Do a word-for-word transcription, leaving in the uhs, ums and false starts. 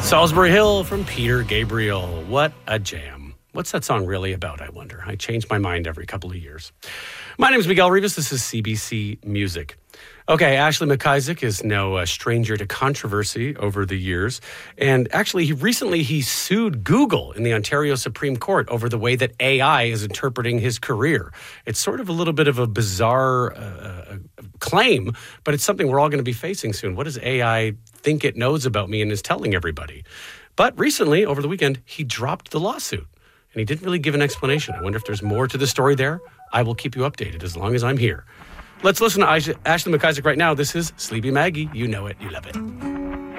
Salisbury Hill from Peter Gabriel. What a jam. What's that song really about, I wonder? I change my mind every couple of years. My name is Miguel Rivas. This is C B C Music. Okay, Ashley McIsaac is no uh, stranger to controversy over the years. And actually, he recently he sued Google in the Ontario Supreme Court over the way that A I is interpreting his career. It's sort of a little bit of a bizarre uh, claim, but it's something we're all going to be facing soon. What does A I think it knows about me and is telling everybody? But recently, over the weekend, he dropped the lawsuit. And he didn't really give an explanation. I wonder if there's more to the story there. I will keep you updated as long as I'm here. Let's listen to Ashley McIsaac right now. This is Sleepy Maggie. You know it. You love it.